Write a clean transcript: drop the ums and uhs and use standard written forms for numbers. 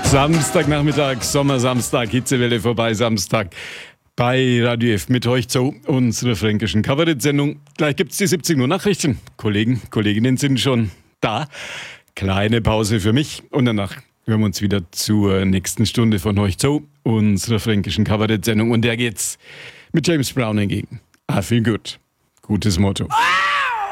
Samstagnachmittag, Sommersamstag, Hitzewelle vorbei, Samstag bei Radio F mit euch zu unserer fränkischen Kabarett-Sendung. Gleich gibt's die 17 Uhr Nachrichten. Kolleginnen sind schon da. Kleine Pause für mich und danach hören wir uns wieder zur nächsten Stunde von euch zu unserer fränkischen Kabarett-Sendung. Und der geht's mit James Brown entgegen. I feel good. Gutes Motto.